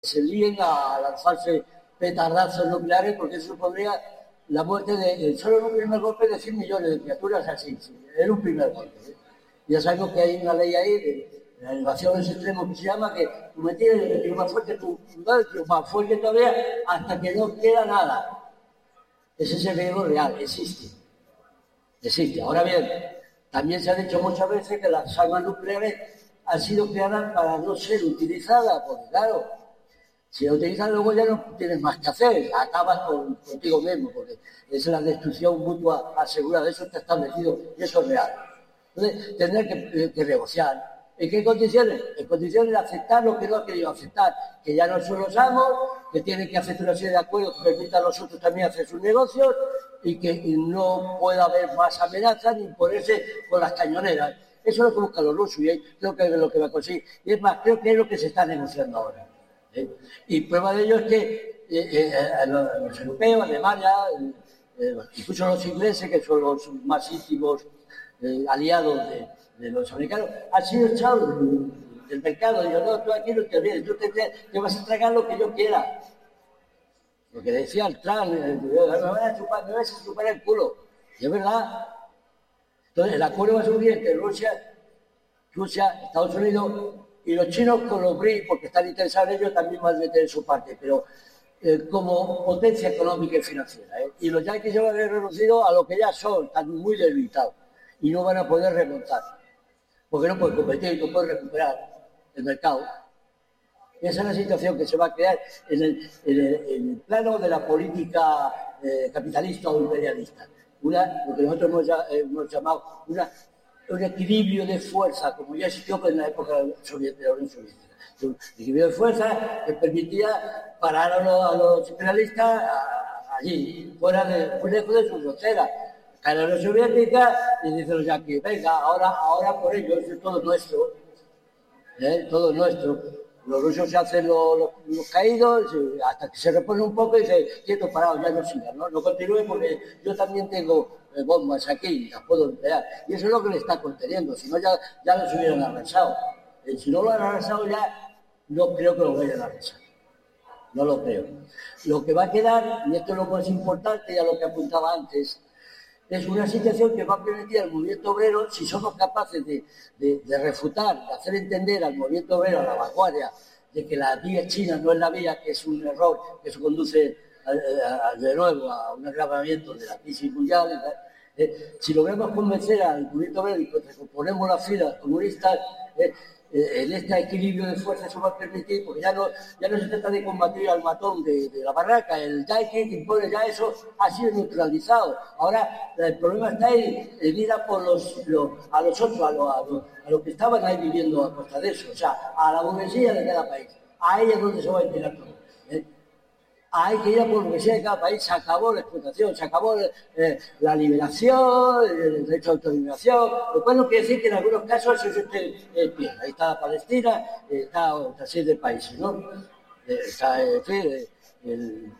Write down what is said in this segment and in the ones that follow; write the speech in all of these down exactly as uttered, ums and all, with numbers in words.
se líen a lanzarse petardazos nucleares, porque eso supondría la muerte de, solo en un primer golpe, de cien millones de criaturas así, sí, en un primer golpe. ¿eh? Ya sabemos que hay una ley ahí de, de la elevación en extremo que se llama que tú me tienes, yo más fuerte, tú más fuerte todavía, hasta que no queda nada. Ese es el riesgo real, existe. Existe. Ahora bien, también se ha dicho muchas veces que las armas nucleares han sido creadas para no ser utilizadas, porque claro, si lo utilizas luego ya no tienes más que hacer, acabas con, contigo mismo, porque es la destrucción mutua asegurada, eso está establecido y eso es real. Entonces, tendrá que, que negociar. ¿En qué condiciones? En condiciones de aceptar lo que no ha querido aceptar, que ya no son los amos, que tienen que hacer una serie de acuerdos que permitan a los otros también hacer sus negocios y que no pueda haber más amenazas ni ponerse con las cañoneras. Eso es lo que buscan los rusos y creo que es lo que va a conseguir. Y es más, creo que es lo que se está negociando ahora. ¿eh? Y prueba de ello es que eh, eh, los, los europeos, Alemania, eh, incluso los ingleses, que son los más íntimos eh, aliados de, de los americanos, han sido echados del, del mercado. Digo, no, tú aquí no te vienes, tú te, te vas a tragar lo que yo quiera. Lo que decía el Trump, me vas a chupar, me vas a chupar el culo. Y es verdad. Entonces, el acuerdo va a subir entre Rusia, Rusia, Estados Unidos y los chinos con los B R I C, porque están interesados en ellos, también van a meter su parte, pero eh, como potencia económica y financiera. ¿eh? Y los yanquis se van a ver reducidos a lo que ya son, están muy debilitados y no van a poder remontar, porque no pueden competir, no pueden recuperar el mercado. Esa es la situación que se va a crear en el, en el, en el plano de la política eh, capitalista o imperialista. Una, lo que nosotros hemos, hemos llamado una, un equilibrio de fuerza, como ya existió en la época de la Unión Soviética. Un equilibrio de fuerza que permitía parar a los, a los imperialistas a, allí, fuera de, muy lejos de sus fronteras. Cae la Unión Soviética y dicen los yanquis, venga, ahora, ahora por ello, eso es todo nuestro. ¿eh? Todo nuestro. Los rusos se hacen los, los, los caídos hasta que se reponen un poco y dicen, quieto, parado, ya no sigan, ¿no? No continúen porque yo también tengo eh, bombas aquí, las puedo emplear. Y eso es lo que le está conteniendo, si no ya, ya los hubieran arrasado. Eh, si no lo han arrasado ya, no creo que lo vayan a arrasar. No lo creo. Lo que va a quedar, y esto es lo más importante, ya lo que apuntaba antes, es una situación que va a permitir al movimiento obrero, si somos capaces de, de, de refutar, de hacer entender al movimiento obrero, a la vanguardia, de que la vía china no es la vía, que es un error, que eso conduce a, a, de nuevo a un agravamiento de la crisis mundial. Eh, si logramos convencer al movimiento obrero y recomponemos las filas comunistas, eh, eh, en este equilibrio de fuerza eso va a permitir, porque ya no, ya no se trata de combatir al matón de, de la barraca, el yankee que impone ya eso ha sido neutralizado. Ahora el problema está ahí, en ir a por los, los, a los otros, a los, a, los, a los que estaban ahí viviendo a costa de eso, o sea, a la burguesía de cada país. Ahí es donde se va a enterar todo. ¿eh? Hay que ir a por la burguesía de cada país, se acabó la explotación, se acabó eh, la liberación, el derecho a autolimitación, lo cual no quiere decir que en algunos casos eso esté en pie. Ahí está Palestina, está otra serie de países, ¿no? Eh, está, en fin, el, el,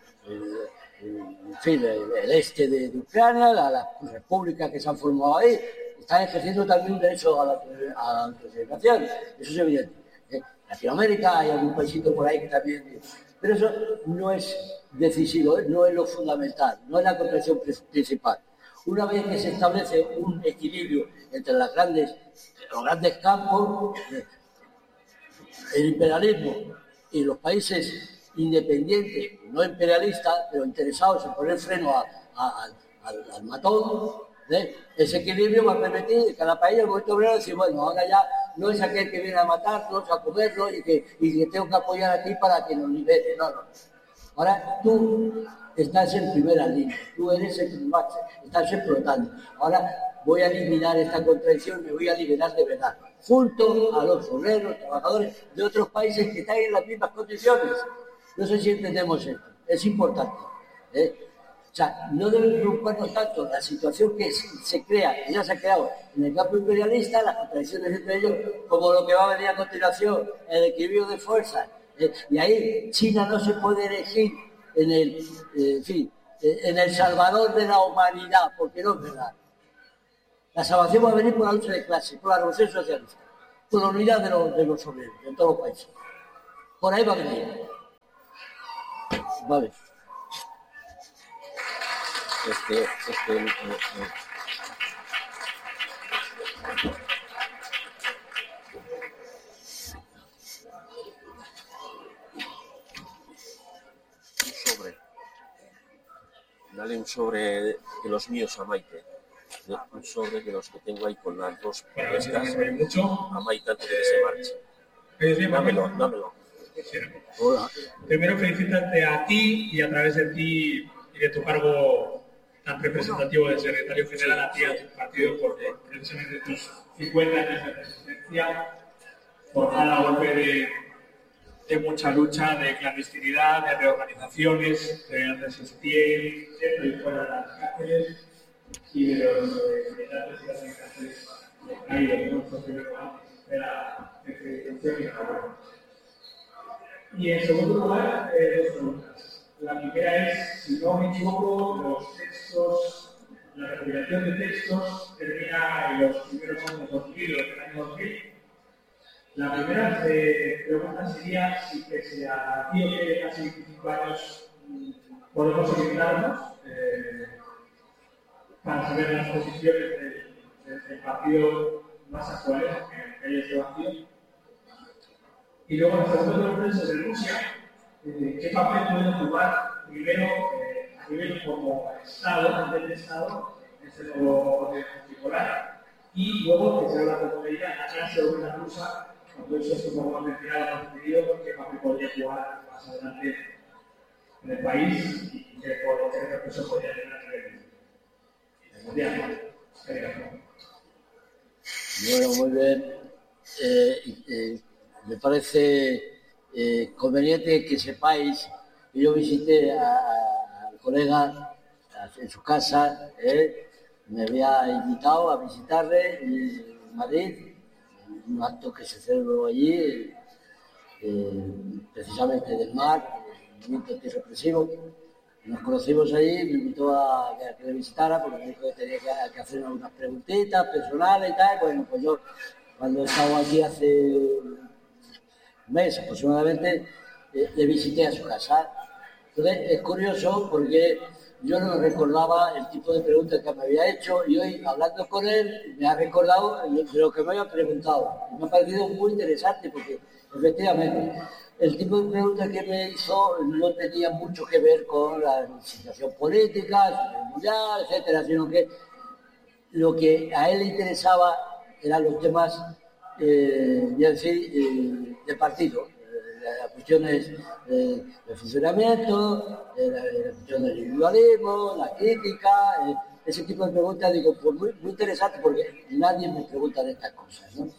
el, en fin, el, el este de, de Ucrania, las la repúblicas que se han formado ahí, están ejerciendo también un derecho a la, a la autodeterminación, eso es evidente. En Latinoamérica hay algún paísito por ahí que también... Pero eso no es decisivo, no es lo fundamental, no es la contradicción principal. Una vez que se establece un equilibrio entre las grandes, los grandes campos, el imperialismo y los países independientes, no imperialistas, pero interesados en poner freno a, a, al, al matón, ¿eh? Ese equilibrio va a permitir que cada país, el movimiento obrero, decir, bueno, ahora ya no es aquel que viene a matarnos, a comernos y que, y que tengo que apoyar a ti para que nos libere. No, no. Ahora tú estás en primera línea, tú eres el que estás explotando. Ahora voy a eliminar esta contradicción, me voy a liberar de verdad. Junto a los obreros, trabajadores de otros países que están en las mismas condiciones. No sé si entendemos esto, es importante. ¿eh? O sea, no deben preocuparnos tanto la situación que se crea, que ya se ha creado en el campo imperialista, las contradicciones entre ellos, como lo que va a venir a continuación, el equilibrio de fuerzas. Eh, y ahí China no se puede elegir en el, eh, en fin, eh, en el salvador de la humanidad, porque no es verdad. La salvación va a venir por la lucha de clase, por la revolución socialista, por la unidad de los, de los obreros, de todos los países. Por ahí va a venir. Vale. Este, este, eh, eh. Un sobre. Dale un sobre de los míos a Maite. Un sobre de los que tengo ahí con las dos propuestas. A Maite antes de que se marche. Dámelo, dámelo. Hola. Primero felicitarte a ti y a través de ti y de tu cargo tan representativo de secretario general a ti y a tu partido por precisamente tus cincuenta años de resistencia, por cada golpe de, de mucha lucha, de clandestinidad, de reorganizaciones, de resistir dentro y fuera de las cárceles y de los militantes y las militantes caídos en nuestro primer de la felicitación y enhorabuena. Y en segundo lugar, eh, dos preguntas. La primera es, si no me equivoco, los textos, la recopilación de textos termina en los primeros años dos mil o en el año dos mil. La primera eh, pregunta sería si pese a tío que casi veinticinco años podemos orientarnos eh, para saber las posiciones del, del, del partido más actuales en el este vacío. Y luego la segunda pregunta sobre Rusia, eh, ¿qué papel puede jugar primero eh, a nivel como Estado, a nivel de Estado, en este nuevo orden particular? Y luego, que se habla como de ella, la clase de una rusa, cuando eso es como hemos mencionado, hemos entendido, ¿qué papel podría jugar más adelante en el país y qué repercusión podría tener a nivel mundial? Bueno, muy bien. Eh, eh, me parece eh, conveniente que sepáis que yo visité al colega en su casa, eh, me había invitado a visitarle en Madrid, un acto que se celebró allí, eh, precisamente del mar, el movimiento antirrepresivo. Nos conocimos allí, me invitó a, a que le visitara porque me dijo que tenía que, que hacer unas preguntitas personales y tal. Bueno, pues yo cuando he estado aquí hace un mes aproximadamente, eh, le visité a su casa. Entonces es curioso porque yo no recordaba el tipo de preguntas que me había hecho y hoy hablando con él me ha recordado de lo que me había preguntado. Y me ha parecido muy interesante porque efectivamente el tipo de preguntas que me hizo no tenía mucho que ver con la situación política, mundial, etcétera, sino que lo que a él le interesaba eran los temas eh, decir, eh, de partido, eh, las cuestiones eh, de funcionamiento, eh, la, la cuestión del individualismo, la crítica, eh, ese tipo de preguntas, digo, pues muy, muy interesante porque nadie me pregunta de estas cosas, ¿no?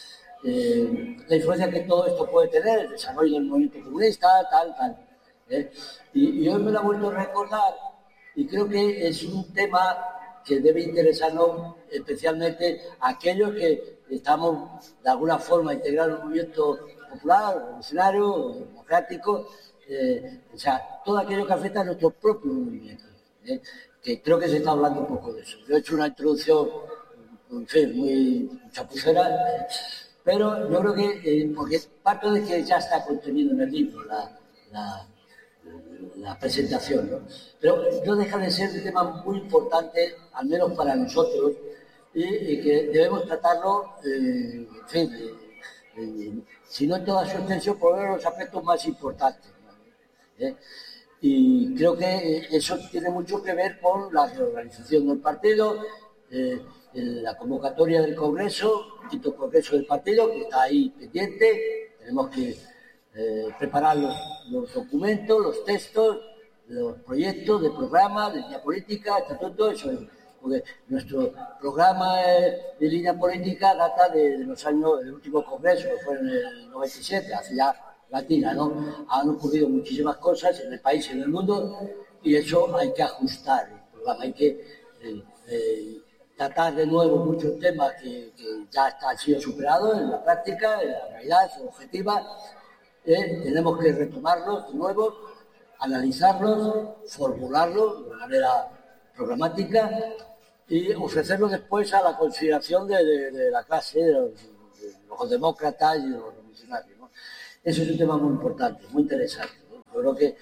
Eh, la influencia que todo esto puede tener, el desarrollo del movimiento comunista, tal, tal. ¿eh? Y, y hoy me lo he vuelto a recordar y creo que es un tema que debe interesarnos especialmente a aquellos que estamos de alguna forma integrados en un movimiento popular, revolucionario, democrático, eh, o sea, todo aquello que afecta a nuestro propio movimiento, ¿eh? Que creo que se está hablando un poco de eso. Yo he hecho una introducción, en fin, muy chapucera, eh, pero yo creo que, eh, porque parte de que ya está contenido en el libro, la, la, la presentación, ¿no? Pero no deja de ser un tema muy importante, al menos para nosotros, y, y que debemos tratarlo, eh, en fin, eh, eh, si no en toda su extensión, por lo menos los aspectos más importantes, ¿no? ¿Eh? Y creo que eso tiene mucho que ver con la reorganización del partido, eh, la convocatoria del Congreso, el quinto Congreso del partido, que está ahí pendiente. Tenemos que eh, preparar los, los documentos, los textos, los proyectos de programa, de línea política, estatuto, eso es. Porque nuestro programa de línea política data de, de los años del último Congreso, que fue en el noventa y siete, hace ya latina, ¿no? Han ocurrido muchísimas cosas en el país y en el mundo y eso hay que ajustar el programa, hay que eh, eh, tratar de nuevo muchos temas que, que ya han sido superados en la práctica, en la realidad objetiva. Eh, tenemos que retomarlos de nuevo, analizarlos, formularlos de manera programática y ofrecerlos después a la consideración de, de, de la clase, de los, de los demócratas y de los revolucionarios, ¿no? Eso es un tema muy importante, muy interesante, ¿no? Yo creo que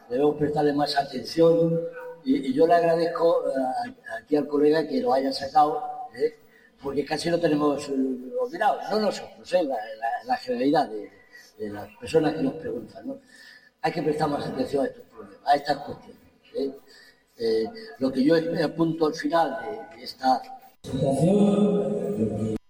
debemos prestarle más atención y, y yo le agradezco a, aquí al colega que lo haya sacado, ¿eh? Porque casi lo tenemos olvidado, no nosotros, ¿eh? la, la, la generalidad de, de las personas que nos preguntan, ¿no? Hay que prestar más atención a estos problemas, a estas cuestiones, ¿eh? Eh, lo que yo apunto al final de, de esta presentación,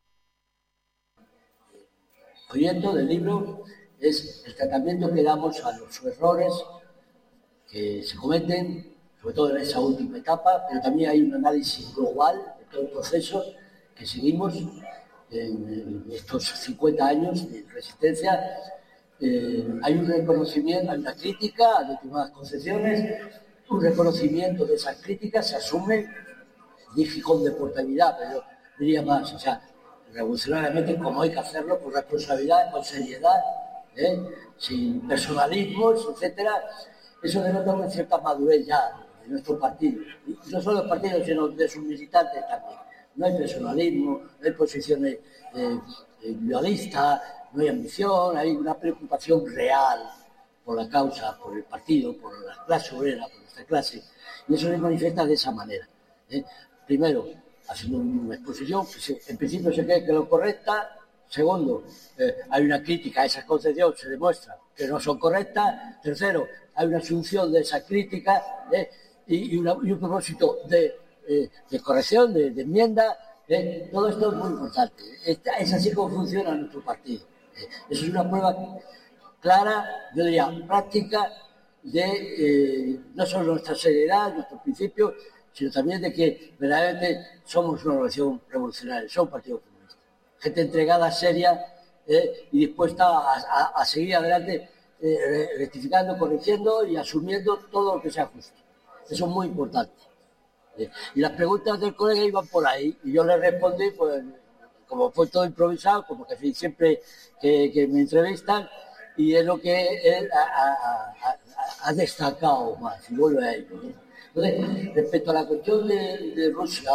proyecto del libro, es el tratamiento que damos a los errores que se cometen, sobre todo en esa última etapa, pero también hay un análisis global de todo el proceso que seguimos en estos cincuenta años de resistencia. Eh, hay un reconocimiento, hay una crítica a determinadas concepciones, un reconocimiento de esas críticas, se asume, dije con deportividad, pero yo diría más, o sea, revolucionariamente como hay que hacerlo, con responsabilidad, con seriedad, ¿eh? Sin personalismos, etcétera. Eso denota una cierta madurez ya de nuestro partido, y no solo los partidos, sino de sus militantes también. No hay personalismo, no hay posiciones eh, eh, dualistas, no hay ambición, hay una preocupación real por la causa, por el partido, por la clase obrera, por nuestra clase, y eso se manifiesta de esa manera, ¿eh? Primero, haciendo una exposición que se, en principio se cree que es lo correcta. Segundo, eh, hay una crítica a esas concepciones, se demuestra que no son correctas. Tercero, hay una asunción de esa crítica, eh, y, y, una, y un propósito de, eh, de corrección, de, de enmienda. Eh, todo esto es muy importante. Esta, es así como funciona nuestro partido. Eh, eso es una prueba clara, yo diría práctica, de eh, no solo nuestra seriedad, nuestros principios, sino también de que verdaderamente somos una organización revolucionaria, somos un partido comunista. Gente entregada, seria, eh, y dispuesta a, a, a seguir adelante, eh, rectificando, corrigiendo y asumiendo todo lo que sea justo. Eso es muy importante. Eh, y las preguntas del colega iban por ahí, y yo le respondí, pues, como fue todo improvisado, como que siempre que, que me entrevistan, y es lo que él ha, ha, ha, ha destacado más, y vuelve a ello, ¿no? Entonces, respecto a la cuestión de, de Rusia,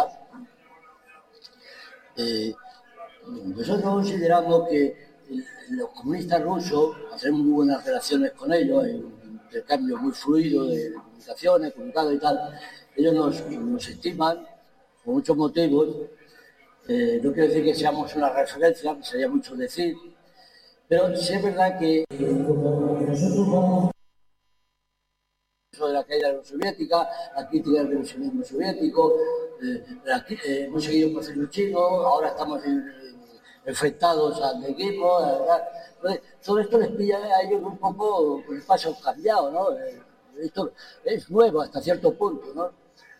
eh, nosotros consideramos que los comunistas rusos, hacemos muy buenas relaciones con ellos, hay un intercambio muy fluido de comunicaciones, comunicados y tal, ellos nos, nos estiman por muchos motivos. Eh, no quiero decir que seamos una referencia, que sería mucho decir, pero sí es verdad que nosotros vamos de la caída de la Unión Soviética, la crítica del revisionismo soviético, eh, la, eh, hemos seguido el proceso chino, ahora estamos en, en, enfrentados al neguismo, entonces, todo esto les pilla a ellos un poco con el paso cambiado, ¿no? Eh, esto es nuevo hasta cierto punto, ¿no?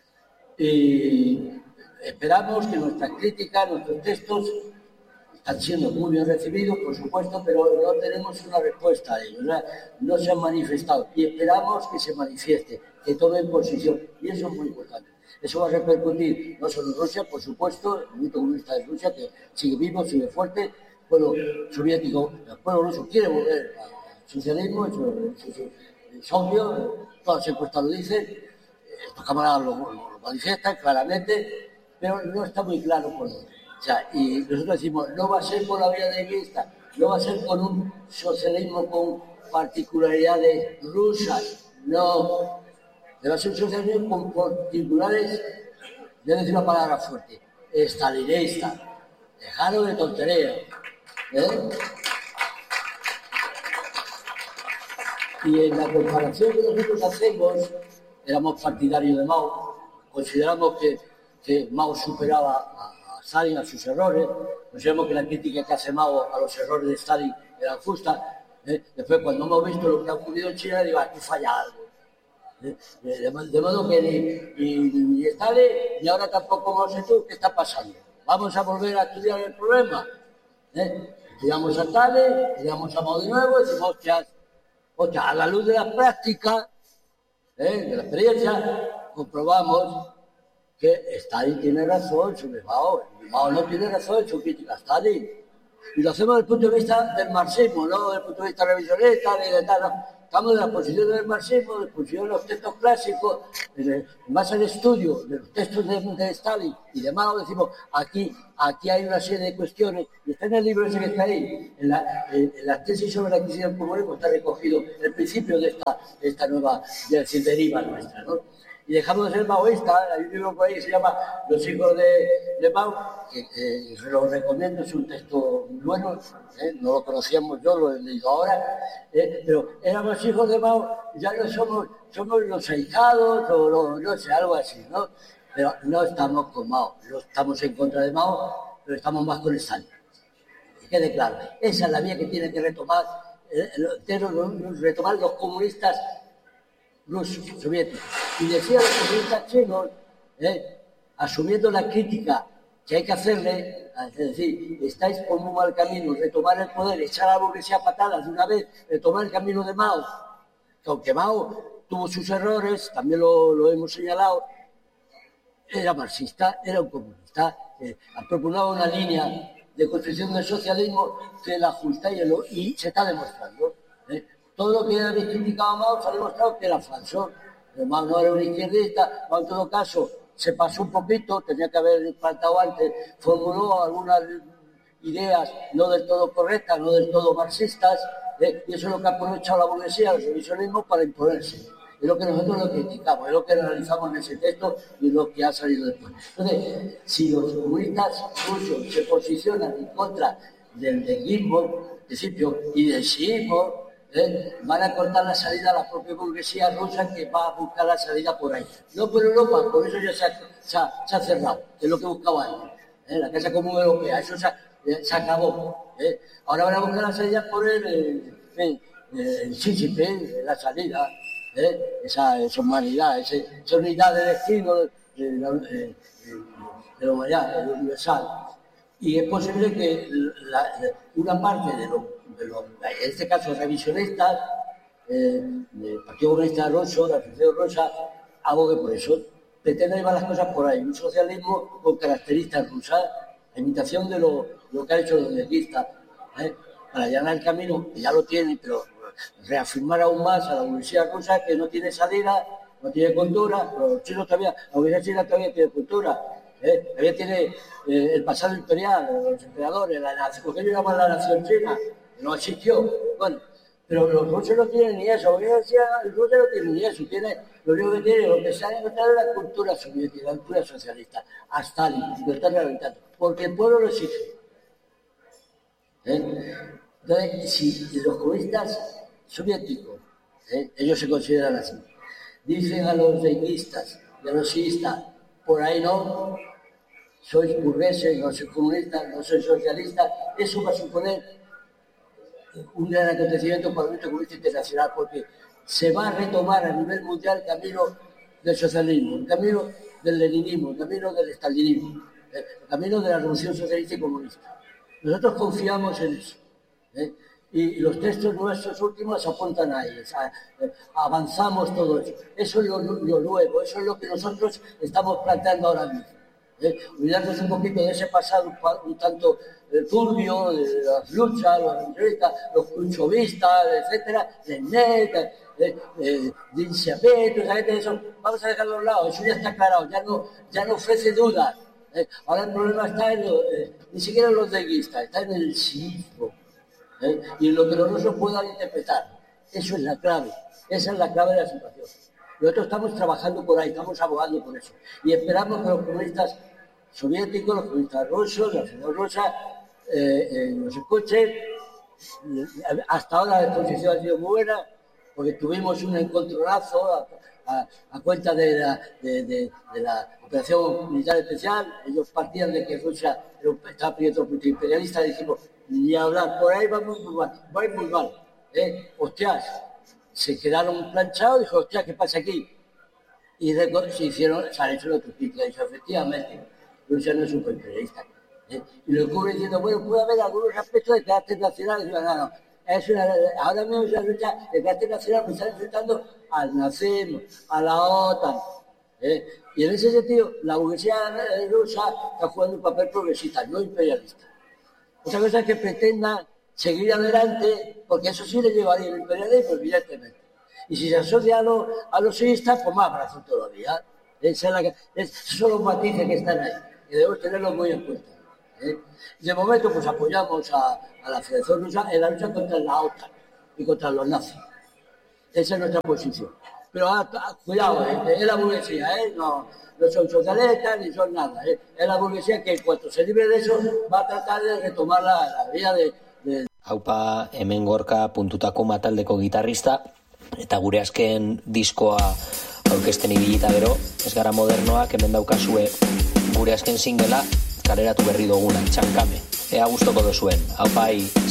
Y esperamos que nuestras críticas, nuestros textos están siendo muy bien recibidos, por supuesto, pero no tenemos una respuesta a ellos, ¿no? No se han manifestado y esperamos que se manifieste, que tomen posición, y eso es muy importante. Eso va a repercutir no solo en Rusia, por supuesto, el movimiento comunista de Rusia, que sigue vivo, sigue fuerte, el pueblo soviético, el pueblo ruso quiere volver al socialismo, eso, eso, es obvio, todas las encuestas lo dicen, estos camaradas lo, lo, lo manifiestan claramente, pero no está muy claro por dónde. O sea, y nosotros decimos, no va a ser por la vía de Guista, no va a ser con un socialismo con particularidades rusas, no. Va a ser un socialismo con particulares, voy a decir una palabra fuerte, estalinista. Dejaros de tonterías. ¿Eh? Y en la comparación que nosotros hacemos, éramos partidarios de Mao, consideramos que, que Mao superaba a Stalin a sus errores, consideramos que la crítica que hace Mao a los errores de Stalin era justa. ¿eh? Después, cuando hemos visto lo que ha ocurrido en China, digo, aquí falla algo. ¿eh? De, de, de modo que ni, ni, ni Stalin, ni ahora tampoco Mao Zedong, ¿qué está pasando? ¿Vamos a volver a estudiar el problema? ¿eh? Estudiamos a Stalin, estudiamos a Mao de nuevo, y decimos, hostia, hostia, a la luz de la práctica, ¿eh? de la experiencia, comprobamos que Stalin tiene razón sobre Mao, y Mao no tiene razón en su crítica a Stalin. Y lo hacemos desde el punto de vista del marxismo, no desde el punto de vista revisionista, ni de tal, no. estamos en la posición del marxismo, de la posición de los textos clásicos, en base al estudio de los textos de, de Stalin y de Mao, decimos, aquí, aquí hay una serie de cuestiones, y está en el libro ese que está ahí, en la, en la tesis sobre la adquisición del comunismo está recogido el principio de esta, de esta nueva, de decir, deriva nuestra, ¿no? Y dejamos de ser maoístas. Hay un libro por ahí que se llama Los hijos de, de Mao, que eh, se lo recomiendo, es un texto bueno, eh, no lo conocíamos yo, lo he leído ahora, eh, pero éramos hijos de Mao, ya no somos, somos los ahijados o los, no sé, algo así, ¿no? Pero no estamos con Mao, no estamos en contra de Mao, pero estamos más con Stalin. Que quede claro, esa es la vía que tienen que retomar, eh, retomar los comunistas rusos, soviéticos. Y decía los comunistas chinos, eh, asumiendo la crítica que hay que hacerle, es decir, estáis por muy mal camino, retomar el poder, echar a la burguesía a patadas de una vez, retomar el camino de Mao, que aunque Mao tuvo sus errores, también lo, lo hemos señalado, era marxista, era un comunista, eh, proponía una línea de construcción del socialismo que la ajusta y, lo, y se está demostrando. Eh. Todo lo que habéis criticado a Mao se ha demostrado que era falso. Mao no era un izquierdista, Mao en todo caso se pasó un poquito, tenía que haber plantado antes, formuló algunas ideas no del todo correctas, no del todo marxistas, eh, y eso es lo que ha aprovechado la burguesía, el revisionismo, para imponerse. Es lo que nosotros lo criticamos, es lo que analizamos en ese texto y lo que ha salido después. Entonces, si los comunistas rusos se posicionan en contra del denguismo, en principio, y del shiismo, ¿Eh? van a cortar la salida a la propia burguesía rusa que va a buscar la salida por ahí. No por Europa, por eso ya se ha, se ha, se ha cerrado, que es lo que buscaba antes. ¿Eh? La Casa Común Europea, eso se, ha, eh, se acabó. ¿Eh? Ahora van a buscar la salida por el, el, el, el Sísipe, la salida, ¿eh? esa, esa humanidad, esa, esa unidad de destino de, de, de, de la humanidad, el universal. Y es posible que la, una parte de los en este caso revisionistas, eh, del Partido Comunista Ruso, de la Asociación Rusa, abogue por eso. Pretende llevar las cosas por ahí, un socialismo con características rusas, a imitación de lo, lo que ha hecho los denguistas, ¿eh? para allanar el camino, que ya lo tiene, pero reafirmar aún más a la burguesía rusa que no tiene salida, no tiene cultura, los chinos todavía, la burguesía china todavía tiene cultura. ¿eh? Todavía tiene eh, el pasado imperial, los emperadores, la nación, lo que ellos llaman la nación china, no existió. Bueno, pero los rusos no tienen ni eso. Hoy decía, el ruso no tiene ni eso. Tiene, lo único que tiene, lo que se ha encontrado es la cultura soviética, la cultura socialista. A Stalin, lo están rehabilitando. Porque el pueblo lo exige. ¿Eh? Entonces, si los comunistas soviéticos, ¿eh? ellos se consideran así, dicen a los denguistas y a los siistas, por ahí no, sois burgueses, no sois comunistas, no sois socialistas, eso va a suponer un gran acontecimiento para el movimiento comunista internacional, porque se va a retomar a nivel mundial el camino del socialismo, el camino del leninismo, el camino del estalinismo, el camino de la revolución socialista y comunista. Nosotros confiamos en eso, ¿eh? y los textos nuestros últimos apuntan a ellos, a, a, avanzamos todo eso. Eso es lo, lo nuevo, eso es lo que nosotros estamos planteando ahora mismo. ¿eh? Olvidarnos un poquito de ese pasado un, un tanto eh, turbio, de las luchas, los entrevistas, los cruchovistas, etcétera, de Net, de, de, de Insiapet, eso, vamos a dejarlo a un lado, eso ya está aclarado, ya no, ya no ofrece dudas. ¿eh? Ahora el problema está en lo, eh, ni siquiera en los denguistas, está en el sismo. ¿eh? Y en lo que los rusos puedan interpretar. Eso es la clave, esa es la clave de la situación. Nosotros estamos trabajando por ahí, estamos abogando por eso. Y esperamos que los comunistas soviéticos, los comunistas rusos, la sociedad rusa, eh, eh, nos escuchen. Hasta ahora la exposición ha sido muy buena, porque tuvimos un encontronazo a, a, a cuenta de la, de, de, de la operación militar especial. Ellos partían de que Rusia estaba pidiendo imperialista, dijimos, y hablar por ahí va muy, muy mal, va muy mal. ¿eh? Hostias, se quedaron planchados, dijo, hostia, ¿qué pasa aquí? Y se hicieron, se han hecho otro tipo, dicho, efectivamente, Rusia no es un imperialista. ¿eh? Y lo cubre diciendo, bueno, puede haber algunos aspectos de carácter nacional, y digo, no, no, es una, ahora mismo es una lucha de carácter nacional, que están enfrentando al nazismo, a la OTAN. ¿eh? Y en ese sentido, la burguesía rusa está jugando un papel progresista, no imperialista. Otra cosa es que pretenda seguir adelante, porque eso sí le llevaría el imperialismo, evidentemente. Y si se asocia a, lo, a los siistas, pues más abrazos todavía. Es la, es, esos son los matices que están ahí, y debemos tenerlos muy en cuenta. ¿eh? De momento, pues apoyamos a, a la Federación Rusa en la lucha contra la OTAN y contra los nazis. Esa es nuestra posición. Pero ah, cuidado, ¿eh? Es la burguesía, ¿eh? no, no son socialistas ni son nada. ¿eh? Es la burguesía que en cuanto se libre de eso va a tratar de retomar la, la vía de, de... Haupa, hemen Gorka puntutako mataldeko gitarrista, eta gure azken diskoa aurkezten ibilita gero, ez gara modernoak, hemen daukazue gure azken singela kaleratu berri duguna, Txankame. Ea gustoko duzuen. Haupai!